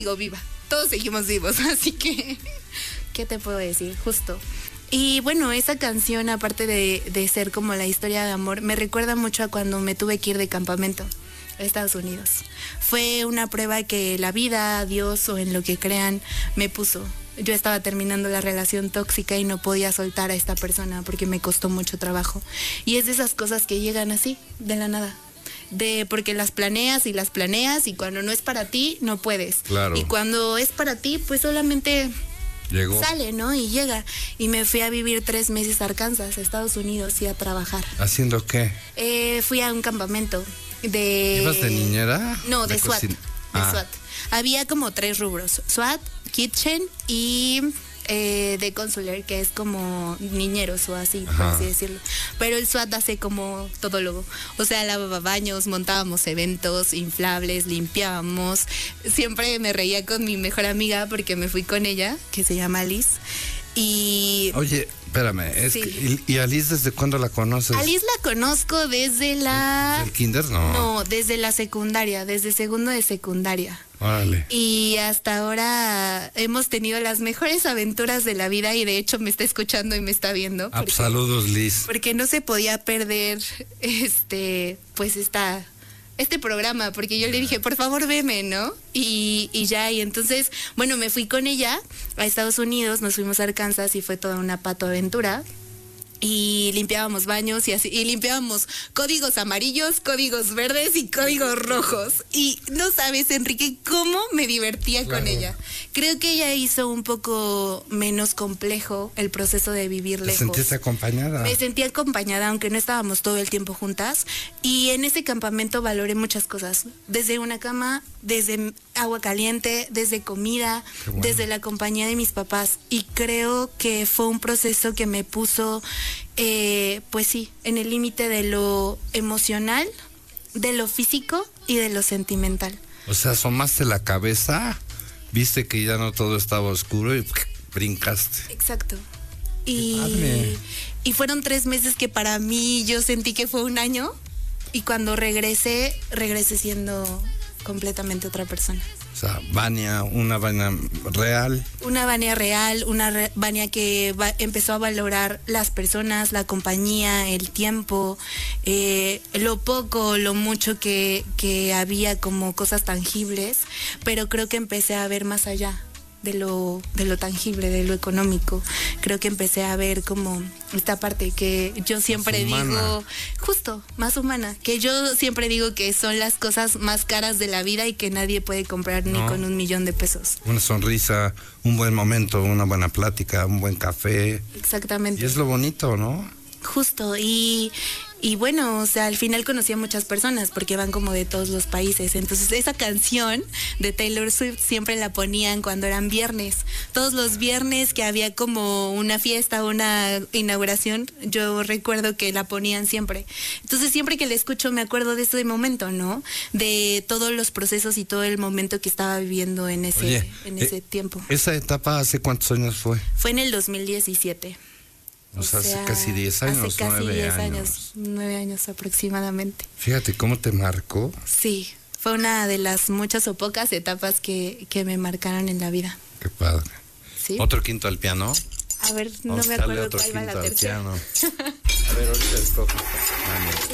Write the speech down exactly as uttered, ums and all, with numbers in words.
Digo, viva. Todos seguimos vivos, así que, ¿qué te puedo decir? Justo. Y bueno, esa canción, aparte de, de ser como la historia de amor, me recuerda mucho a cuando me tuve que ir de campamento a Estados Unidos. Fue una prueba que la vida, Dios o en lo que crean, me puso. Yo estaba terminando la relación tóxica y no podía soltar a esta persona porque me costó mucho trabajo. Y es de esas cosas que llegan así, de la nada. De porque las planeas y las planeas y cuando no es para ti, no puedes. Claro. Y cuando es para ti, pues solamente llegó. Sale, ¿no? Y llega. Y me fui a vivir tres meses a Arkansas, a Estados Unidos, y a trabajar. ¿Haciendo qué? Eh, fui a un campamento de... ¿Ibas de niñera? No, de, de SWAT. Cocina. De ah. SWAT. Había como tres rubros. SWAT, Kitchen y... Eh, de consular, que es como niñeros o así, Ajá. por así decirlo. Pero el SWAT hace como todólogo. O sea, lavaba baños, montábamos eventos inflables, limpiábamos. Siempre me reía con mi mejor amiga porque me fui con ella, que se llama Alice. Y... Oye, espérame, es sí. que, ¿y Alice desde cuándo la conoces? Alice la conozco desde la... ¿Del kinder? No. No, desde la secundaria, desde segundo de secundaria. Órale. Y hasta ahora hemos tenido las mejores aventuras de la vida y de hecho me está escuchando y me está viendo. Ah, porque, saludos, Liz. Porque no se podía perder este, pues esta... este programa, porque yo le dije, por favor, veme, ¿no? Y, y ya, y entonces, bueno, me fui con ella a Estados Unidos, nos fuimos a Arkansas y fue toda una pato aventura. Y limpiábamos baños y así, y limpiábamos códigos amarillos, códigos verdes y códigos rojos. Y no sabes, Enrique, cómo me divertía claro. con ella. Creo que ella hizo un poco menos complejo el proceso de vivir lejos. ¿Te sentiste acompañada? Me sentí acompañada, aunque no estábamos todo el tiempo juntas. Y en ese campamento valoré muchas cosas. Desde una cama, desde agua caliente, desde comida, bueno. desde la compañía de mis papás. Y creo que fue un proceso que me puso... Eh, pues sí, en el límite de lo emocional, de lo físico y de lo sentimental. O sea, asomaste la cabeza, viste que ya no todo estaba oscuro y brincaste. Exacto. Y, y fueron tres meses que para mí yo sentí que fue un año y cuando regresé, regresé siendo completamente otra persona. O sea, Vania, una Vania real. Una Vania real, una re- Vania que va- empezó a valorar las personas, la compañía, el tiempo, eh, lo poco, lo mucho que, que había como cosas tangibles, pero creo que empecé a ver más allá de lo, de lo tangible, de lo económico. Creo que empecé a ver como esta parte que yo siempre digo, justo, más humana, que yo siempre digo que son las cosas más caras de la vida y que nadie puede comprar no. ni con un millón de pesos. Una sonrisa, un buen momento, una buena plática, un buen café. Exactamente. Y es lo bonito, ¿no? Justo, y... Y bueno, o sea, al final conocí a muchas personas porque van como de todos los países. Entonces, esa canción de Taylor Swift siempre la ponían cuando eran viernes. Todos los viernes que había como una fiesta, una inauguración, yo recuerdo que la ponían siempre. Entonces, siempre que la escucho me acuerdo de ese momento, ¿no? De todos los procesos y todo el momento que estaba viviendo en ese, Oye, en ese eh, tiempo. ¿Esa etapa hace cuántos años fue? Fue en el dos mil diecisiete. O sea, o sea, hace casi diez años, hace casi nueve diez años. años, nueve años aproximadamente. Fíjate cómo te marcó. Sí, fue una de las muchas o pocas etapas que, que me marcaron en la vida. Qué padre. ¿Sí? ¿Otro quinto al piano? A ver, no me acuerdo cuál va la tercera. A ver, ahorita escojo.